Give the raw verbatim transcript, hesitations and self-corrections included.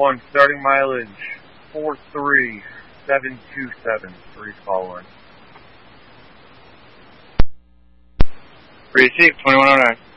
one, starting mileage four three seven two seven, three following. Received, twenty-one oh nine.